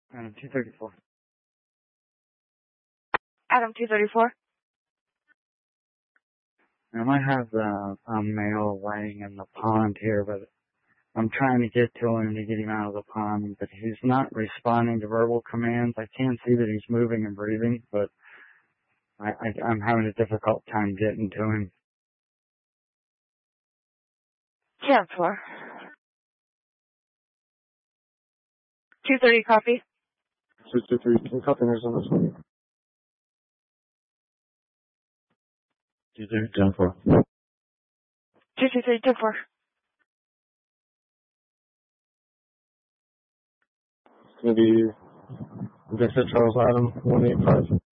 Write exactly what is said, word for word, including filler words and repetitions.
Adam two thirty-four. Adam two thirty-four. I might have the um, male laying in the pond here, but I'm trying to get to him to get him out of the pond, but he's not responding to verbal commands. I can see that he's moving and breathing, but I, I, I'm having a difficult time getting to him. ten four. two thirty, copy. two two three, can you copy news on this one? two three, ten four. two two three, ten four. It's going to be Victor Charles Adam, one eight five.